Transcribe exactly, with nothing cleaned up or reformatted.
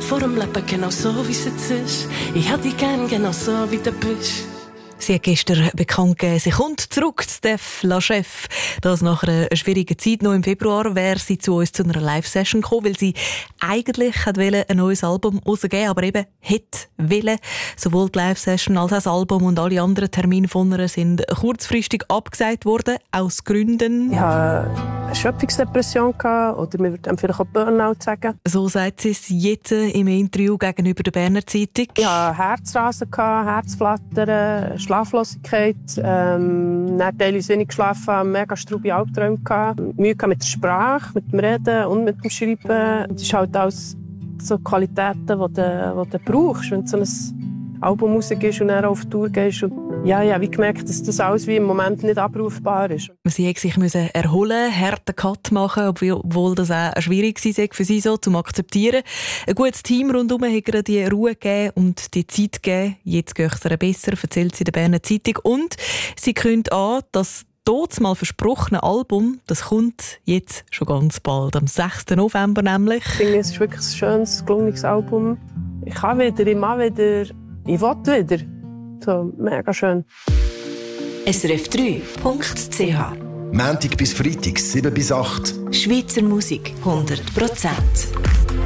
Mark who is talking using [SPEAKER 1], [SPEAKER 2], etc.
[SPEAKER 1] vor dem Leben genau so, wie es jetzt ist. Ich hätte dich gern genau so, wie du bist.
[SPEAKER 2] Sie hat gestern bekannt gegeben, sie kommt zurück, Steph Lachef. Das nach einer schwierigen Zeit. Noch im Februar wäre sie zu uns zu einer Live-Session gekommen, weil sie eigentlich wollte ein neues Album rausgeben, aber eben hätte wollen. Sowohl die Live-Session als auch das Album und alle anderen Termine von ihr sind kurzfristig abgesagt worden, aus Gründen.
[SPEAKER 3] Ich hatte eine Schöpfungsdepression oder man würde vielleicht auch Burnout sagen.
[SPEAKER 2] So sagt sie es jetzt im Interview gegenüber der Berner Zeitung.
[SPEAKER 3] Ich hatte Herzrasen, Herzflattern, Schlaflosigkeit, ähm, dann teilweise wenig geschlafen, mega strube Albträume gehabt, Mühe mit der Sprache, mit dem Reden und mit dem Schreiben. Das ist halt alles so Qualitäten, die du, die du brauchst, wenn du so ein Album rausgehst und dann auf Tour gehst. Und ja, ja, wie gemerkt, dass das alles wie im Moment nicht abrufbar ist.
[SPEAKER 2] Sie musste sich erholen, harten Cut machen, obwohl das auch schwierig war für sie so, zum akzeptieren. Ein gutes Team rundherum hat ihr die Ruhe gegeben und die Zeit gegeben. Jetzt geht es ihr besser, erzählt sie der Berner Zeitung. Und sie kündigt an, dass das mal versprochene Album, das kommt jetzt schon ganz bald, am sechsten November nämlich.
[SPEAKER 3] Ich finde, es ist wirklich ein schönes, gelungenes Album. Ich kann wieder, ich mache wieder, ich will wieder. So, mega schön.
[SPEAKER 4] S R F drei Punkt C H
[SPEAKER 5] Montag bis Freitag, sieben bis acht.
[SPEAKER 4] Schweizer Musik, hundert Prozent.